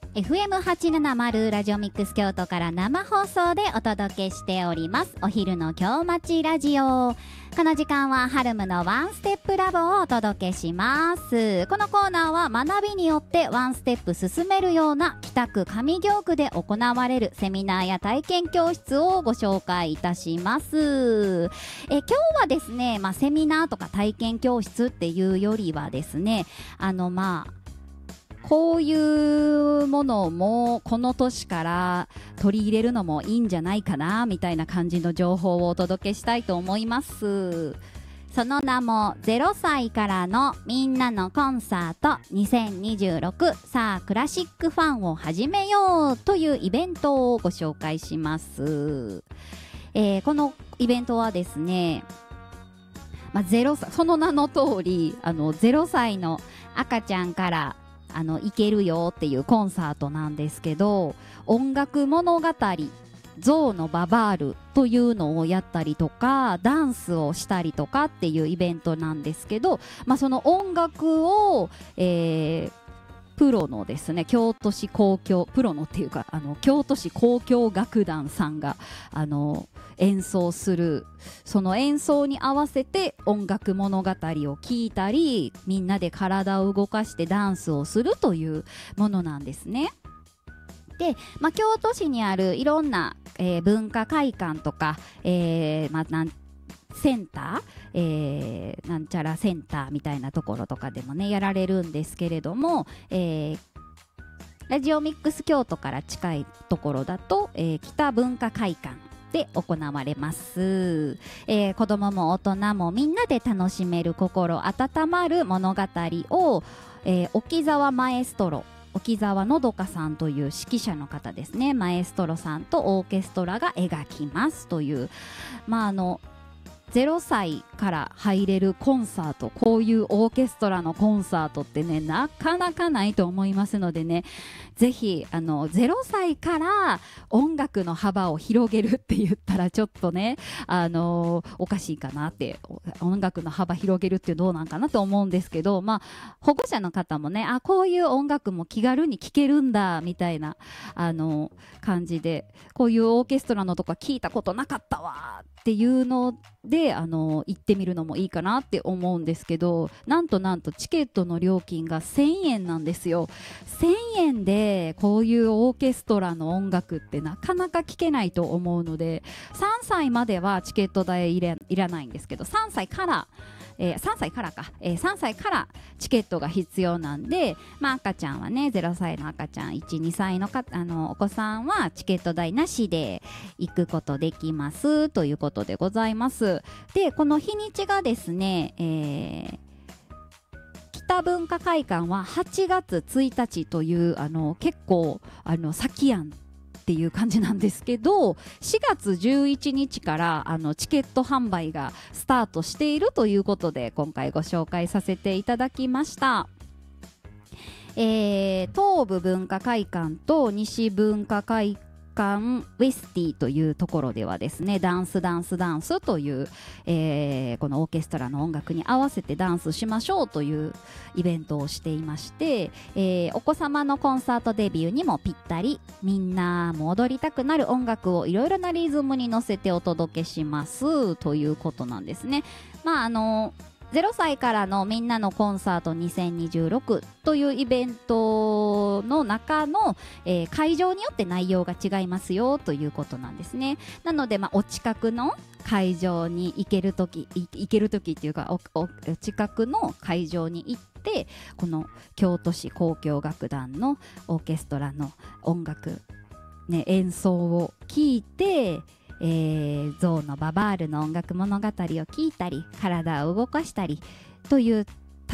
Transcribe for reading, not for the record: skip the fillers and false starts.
FM870 ラジオミックス京都から生放送でお届けしておりますお昼の京町ラジオ。この時間はハルムのワンステップラボをお届けします。このコーナーは学びによってワンステップ進めるような北区上京区で行われるセミナーや体験教室をご紹介いたします。今日はですね、セミナーとか体験教室っていうよりはですね、こういうものもこの年から取り入れるのもいいんじゃないかなみたいな感じの情報をお届けしたいと思います。その名も0歳からのみんなのコンサート2026さあクラシックファンを始めようというイベントをご紹介します。このイベントはですね、その名の通り0歳の赤ちゃんから行けるよっていうコンサートなんですけど、音楽物語ゾウのババールというのをやったりとかダンスをしたりとかっていうイベントなんですけど、その音楽を、プロのですね京都市交響プロのっていうか京都市交響楽団さんが演奏する、その演奏に合わせて音楽物語を聴いたりみんなで体を動かしてダンスをするというものなんですね。で、京都市にあるいろんな、文化会館とか、センター、なんちゃらセンターみたいなところとかでもねやられるんですけれども、ラジオミックス京都から近いところだと、北文化会館で行われます。子供も大人もみんなで楽しめる心温まる物語を、沖沢マエストロ沖沢のどかさんという指揮者の方ですね、マエストロさんとオーケストラが描きますという、0歳から入れるコンサート、こういうオーケストラのコンサートってねなかなかないと思いますのでね、ぜひ0歳から音楽の幅を広げるって言ったらちょっとねおかしいかなって、音楽の幅広げるってどうなんかなと思うんですけど、保護者の方もねこういう音楽も気軽に聴けるんだみたいな感じで、こういうオーケストラのとか聞いたことなかったわっていうので行ってみるのもいいかなって思うんですけど、なんとチケットの料金が1000円なんですよ。1000円でこういうオーケストラの音楽ってなかなか聴けないと思うので、3歳まではチケット代いらないんですけど、3歳からチケットが必要なんで、赤ちゃんはね0歳の赤ちゃん1、2歳のお子さんはチケット代なしで行くことできますということでございます。でこの日にちがですね、北文化会館は8月1日という結構先やんっていう感じなんですけど、4月11日からチケット販売がスタートしているということで今回ご紹介させていただきました。東武文化会館と西文化会館ウェスティというところではですね、ダンスという、このオーケストラの音楽に合わせてダンスしましょうというイベントをしていまして、お子様のコンサートデビューにもぴったり、みんなも踊りたくなる音楽をいろいろなリズムに乗せてお届けしますということなんですね。0歳からのみんなのコンサート2026というイベントの中の、会場によって内容が違いますよということなんですね。なので、お近くの会場に行けるときっていうか お近くの会場に行ってこの京都市交響楽団のオーケストラの音楽、演奏を聴いてゾウのババールの音楽物語を聴いたり体を動かしたりという